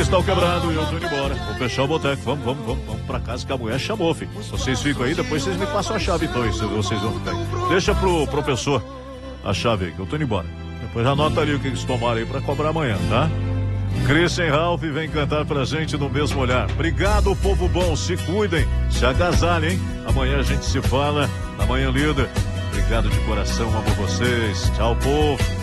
Cristal quebrado e eu tô indo embora. Vou fechar o boteco. Vamos pra casa que a mulher chamou, filho. Vocês ficam aí, depois vocês me passam a chave, então, se vocês vão ficar aí. Deixa pro professor a chave aí, que eu tô indo embora. Depois anota ali o que eles tomaram aí pra cobrar amanhã, tá? Christian Ralph vem cantar pra gente no mesmo olhar. Obrigado, povo bom, se cuidem, se agasalhem, hein? Amanhã a gente se fala na Manhã Líder. Obrigado de coração, amo vocês. Tchau, povo.